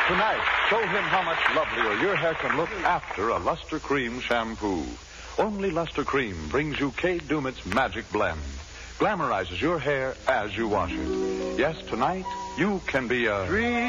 Tonight, show him how much lovelier your hair can look after a Luster Cream shampoo. Only Luster Cream brings you Kay Daumit's magic blend. Glamorizes your hair as you wash it. Yes, tonight, you can be a...